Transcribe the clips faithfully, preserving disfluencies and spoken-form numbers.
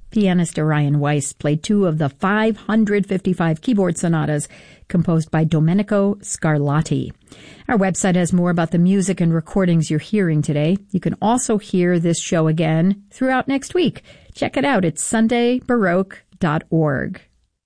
Pianist Orion Weiss played two of the five hundred fifty-five keyboard sonatas composed by Domenico Scarlatti. Our website has more about the music and recordings you're hearing today. You can also hear this show again throughout next week. Check it out at sunday baroque dot org.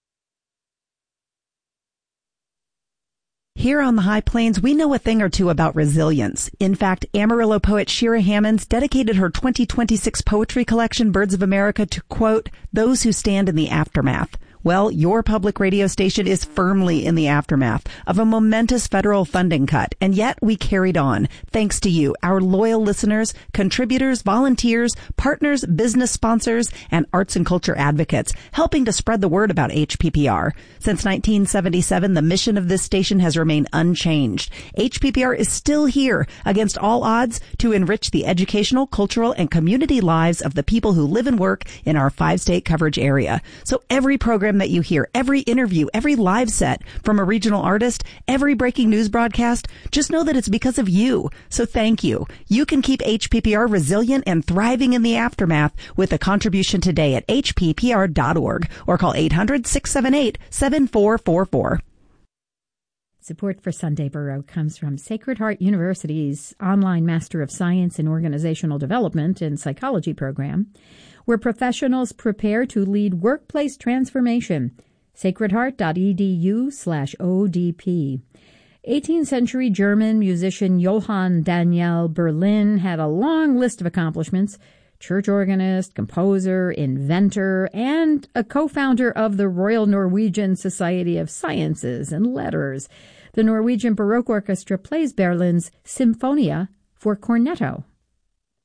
Here on the High Plains, we know a thing or two about resilience. In fact, Amarillo poet Shira Hammonds dedicated her twenty twenty-six poetry collection, Birds of America, to, quote, those who stand in the aftermath. Well, your public radio station is firmly in the aftermath of a momentous federal funding cut, and yet we carried on, thanks to you, our loyal listeners, contributors, volunteers, partners, business sponsors, and arts and culture advocates, helping to spread the word about H P P R. Since nineteen seventy-seven, the mission of this station has remained unchanged. H P P R is still here, against all odds, to enrich the educational, cultural, and community lives of the people who live and work in our five-state coverage area. So every program that you hear, every interview, every live set from a regional artist, every breaking news broadcast, just know that it's because of you. So thank you. You can keep H P P R resilient and thriving in the aftermath with a contribution today at h p p r dot org or call eight hundred, six seven eight, seven four four four. Support for Sunday Baroque comes from Sacred Heart University's online Master of Science in Organizational Development and Psychology program, where professionals prepare to lead workplace transformation. sacred heart dot e d u slash O D P. eighteenth century German musician Johann Daniel Berlin had a long list of accomplishments: church organist, composer, inventor, and a co-founder of the Royal Norwegian Society of Sciences and Letters. The Norwegian Baroque Orchestra plays Berlin's Symphonia for cornetto.